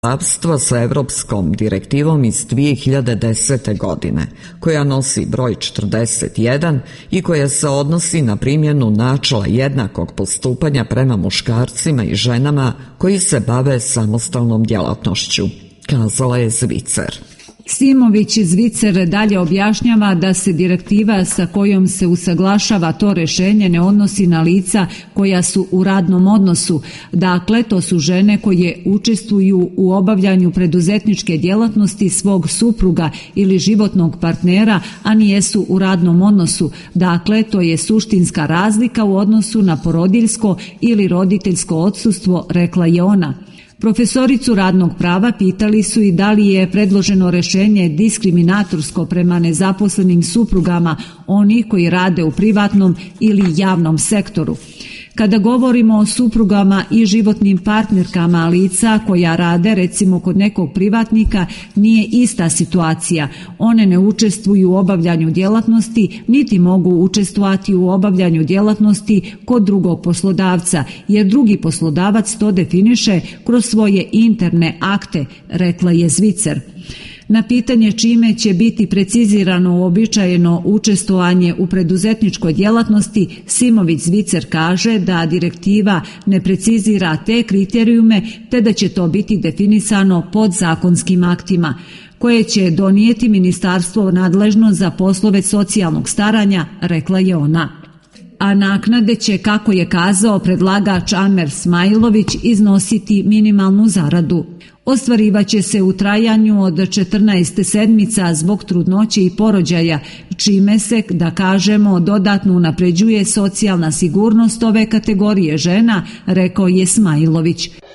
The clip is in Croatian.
zakonodavstvo sa Europskom direktivom iz 2010. godine, koja nosi broj 41 i koja se odnosi na primjenu načela jednakog postupanja prema muškarcima i ženama koji se bave samostalnom djelatnošću, kazala je Zvicer. Simović-Zvicer dalje objašnjava da se direktiva sa kojom se usaglašava to rješenje ne odnosi na lica koja su u radnom odnosu. Dakle, to su žene koje učestvuju u obavljanju preduzetničke djelatnosti svog supruga ili životnog partnera, a nijesu u radnom odnosu. Dakle, to je suštinska razlika u odnosu na porodiljsko ili roditeljsko odsustvo, rekla je ona. Profesoricu radnog prava pitali su i da li je predloženo rješenje diskriminatorsko prema nezaposlenim suprugama onih koji rade u privatnom ili javnom sektoru. Kada govorimo o suprugama i životnim partnerkama lica koja rade recimo kod nekog privatnika, nije ista situacija. One ne učestvuju u obavljanju djelatnosti, niti mogu učestvovati u obavljanju djelatnosti kod drugog poslodavca, jer drugi poslodavac to definiše kroz svoje interne akte, rekla je Zvicer. Na pitanje čime će biti precizirano uobičajeno učestvovanje u preduzetničkoj djelatnosti, Simović-Zvicer kaže da direktiva ne precizira te kriterijume te da će to biti definisano podzakonskim aktima koje će donijeti ministarstvo nadležno za poslove socijalnog staranja, rekla je ona. A naknade će, kako je kazao predlagač Amer Smajlović, iznositi minimalnu zaradu. Ostvarivaće se u trajanju od 14 sedmica zbog trudnoće i porođaja, čime se, da kažemo, dodatno unapređuje socijalna sigurnost ove kategorije žena, rekao je Smajlović.